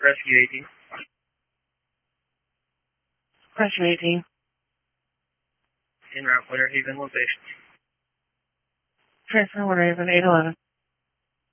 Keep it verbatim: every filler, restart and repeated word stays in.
Rescue eighteen. Rescue eighteen. En route, Winter Haven location. Transfer Winter Haven eight eleven.